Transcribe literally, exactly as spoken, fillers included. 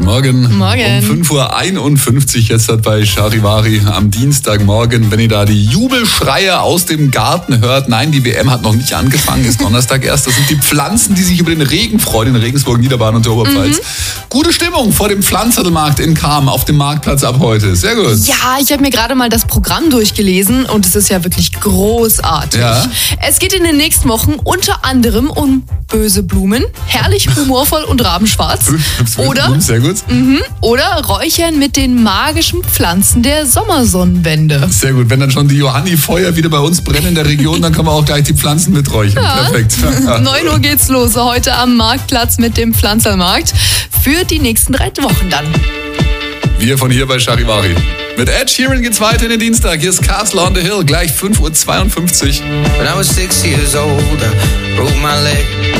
Morgen. Morgen. Um fünf Uhr einundfünfzig jetzt hat bei Charivari am Dienstagmorgen, wenn ihr da die Jubelschreie aus dem Garten hört. Nein, die W M hat noch nicht angefangen, ist Donnerstag erst. Das sind die Pflanzen, die sich über den Regen freuen in Regensburg, Niederbayern und der Oberpfalz. Mhm. Gute Stimmung vor dem Pflanzerlmarkt in Cham auf dem Marktplatz ab heute. Sehr gut. Ja, ich habe mir gerade mal das Programm durchgelesen und es ist ja wirklich großartig. Ja. Es geht in den nächsten Wochen unter anderem um böse Blumen, herrlich humorvoll und rabenschwarz. Oder, sehr gut. Mh, oder Räuchern mit den magischen Pflanzen der Sommersonnenwende. Sehr gut. Wenn dann schon die Johanni-Feuer wieder bei uns brennen in der Region, dann kann man auch gleich die Pflanzen mit räuchern. Ja. Perfekt. neun Uhr geht's los, heute am Marktplatz mit dem Pflanzermarkt. Für die nächsten drei Wochen dann. Wir von hier bei Charivari. Mit Ed Sheeran geht's weiter in den Dienstag. Hier ist Castle on the Hill, gleich fünf Uhr zweiundfünfzig. When I was six years old, I broke my leg.